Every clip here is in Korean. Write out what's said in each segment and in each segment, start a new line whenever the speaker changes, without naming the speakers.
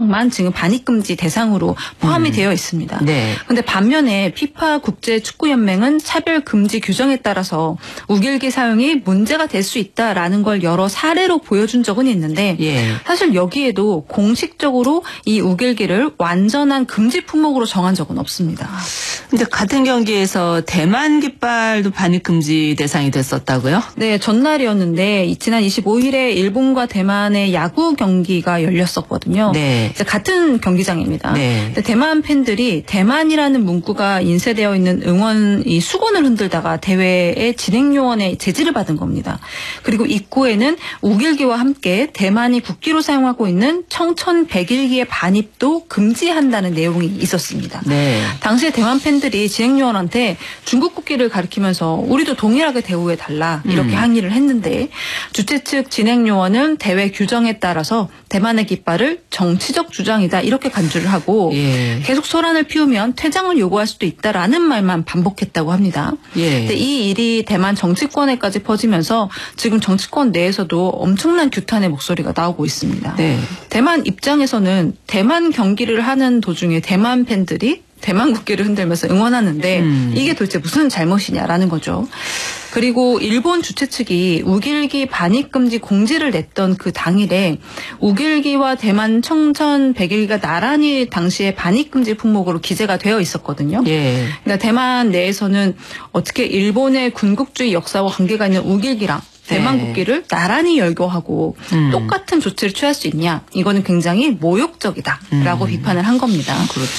시장만 지금 반입금지 대상으로 포함이 되어 있습니다. 그런데 반면에 피파 국제축구연맹은 차별금지 규정에 따라서 우길기 사용이 문제가 될 수 있다라는 걸 여러 사례로 보여준 적은 있는데 사실 여기에도 공식적으로 이 우길기를 완전한 금지 품목으로 정한 적은 없습니다.
근데 같은 경기에서 대만 깃발도 반입금지 대상이 됐었다고요?
네, 전날이었는데 지난 25일에 일본과 대만의 야구 경기가 열렸었거든요. 같은 경기장입니다. 근데 대만 팬들이 대만이라는 문구가 인쇄되어 있는 응원 이 수건을 흔들다가 대회의 진행요원의 제지를 받은 겁니다. 그리고 입구에는 우길기와 함께 대만이 국기로 사용하고 있는 청천백일기의 반입도 금지한다는 내용이 있었습니다. 당시에 대만 팬들이 진행요원한테 중국 국기를 가리키면서 우리도 동일하게 대우해달라 이렇게 항의를 했는데 주최 측 진행요원은 대회 규정에 따라서 대만의 깃발을 정치적 주장이다 이렇게 간주를 하고 계속 소란을 피우면 퇴장을 요구할 수도 있다라는 말만 반복했다고 합니다. 근데 이 일이 대만 정치권에까지 퍼지면서 지금 정치권 내에서도 엄청난 규탄의 목소리가 나오고 있습니다. 대만 입장에서는 대만 경기를 하는 도중에 대만 팬들이 대만 국기를 흔들면서 응원하는데 이게 도대체 무슨 잘못이냐라는 거죠. 그리고 일본 주최 측이 우길기 반입금지 공지를 냈던 그 당일에 우길기와 대만 청천백일기가 나란히 당시에 반입금지 품목으로 기재가 되어 있었거든요. 그러니까 대만 내에서는 어떻게 일본의 군국주의 역사와 관계가 있는 우길기랑 대만 국기를 나란히 열거하고 똑같은 조치를 취할 수 있냐. 이거는 굉장히 모욕적이다라고 비판을 한 겁니다.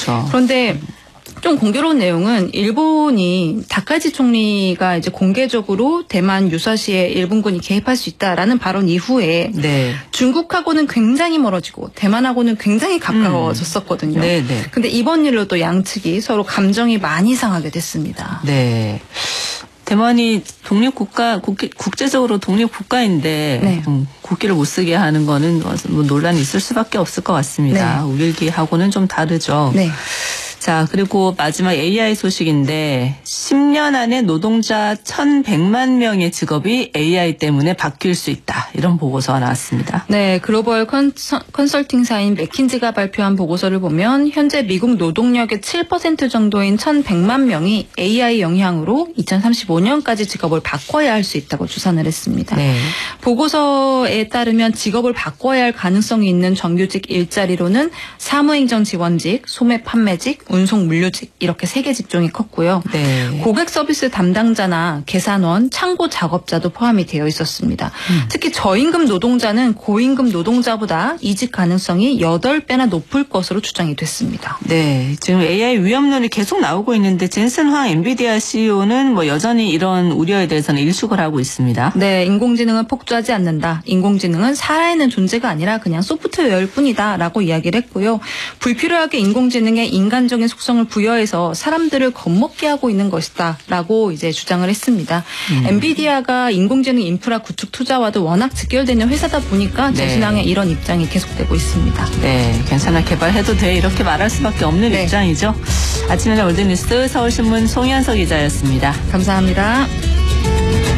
그런데 좀 공교로운 내용은 일본이 다카이치 총리가 이제 공개적으로 대만 유사시에 일본군이 개입할 수 있다라는 발언 이후에 중국하고는 굉장히 멀어지고 대만하고는 굉장히 가까워졌었거든요. 근데 이번 일로 또 양측이 서로 감정이 많이 상하게 됐습니다.
대만이 국제적으로 독립국가인데 국기를 못 쓰게 하는 거는 뭐 논란이 있을 수밖에 없을 것 같습니다. 우길기하고는 좀 다르죠. 자, 그리고 마지막 AI 소식인데 10년 안에 노동자 1,100만 명의 직업이 AI 때문에 바뀔 수 있다. 이런 보고서가 나왔습니다.
글로벌 컨설팅사인 맥킨지가 발표한 보고서를 보면 현재 미국 노동력의 7% 정도인 1,100만 명이 AI 영향으로 2035년까지 직업을 바꿔야 할 수 있다고 추산을 했습니다. 보고서에 따르면 직업을 바꿔야 할 가능성이 있는 정규직 일자리로는 사무행정 지원직, 소매 판매직, 운송 물류직 이렇게 3개 직종이 컸고요. 고객 서비스 담당자나 계산원, 창고 작업자도 포함이 되어 있었습니다. 특히 저임금 노동자는 고임금 노동자보다 이직 가능성이 8배나 높을 것으로 추정이 됐습니다.
지금 AI 위험론이 계속 나오고 있는데 젠슨 황 엔비디아 CEO는 뭐 여전히 이런 우려에 대해서는 일축을 하고 있습니다.
인공지능은 폭주하지 않는다. 인공지능은 살아있는 존재가 아니라 그냥 소프트웨어일 뿐이다라고 이야기를 했고요. 불필요하게 인공지능에 인간적인 속성을 부여해서 사람들을 겁먹게 하고 있는 것이다라고 이제 주장을 했습니다. 엔비디아가 인공지능 인프라 구축 투자와도 워낙 직결되는 회사다 보니까 젠슨황의 이런 입장이 계속되고 있습니다.
괜찮아 개발해도 돼 이렇게 말할 수밖에 없는 입장이죠. 아침에 올드뉴스 서울신문 송현석 기자였습니다.
감사합니다.